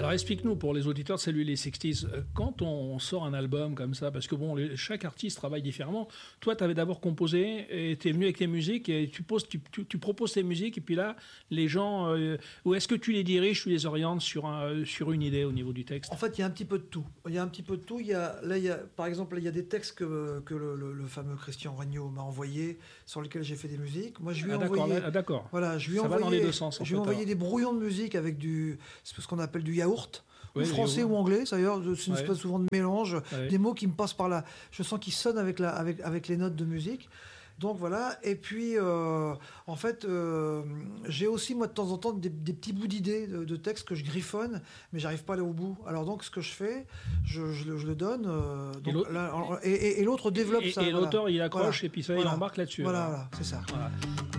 Alors explique-nous pour les auditeurs de Salut les 60s, quand on sort un album comme ça, parce que bon, chaque artiste travaille différemment. Toi, tu avais d'abord composé et tu es venu avec tes musiques et tu proposes tes musiques et puis là, les gens, ou est-ce que tu les diriges, tu les orientes sur une idée au niveau du texte? En fait, il y a un petit peu de tout. Par exemple, il y a des textes que le fameux Christian Regnault m'a envoyé, sur lesquels j'ai fait des musiques. Moi, je lui ai envoyé. D'accord. Voilà, je lui ai Ça envoyé. va dans les deux sens. Je lui ai envoyé des brouillons de musique avec c'est ce qu'on appelle du yaourt, oui, ou français ou anglais. D'ailleurs, c'est une espèce souvent de mélange, des mots qui me passent par là. Je sens qu'ils sonnent avec les notes de musique. Donc voilà, et puis en fait, j'ai aussi moi de temps en temps des petits bouts d'idées de textes que je griffonne, mais j'arrive pas à aller au bout. Alors donc ce que je fais, je le donne, et l'autre développe ça. Et l'auteur il accroche et puis ça il embarque là-dessus. Voilà, c'est ça. Voilà.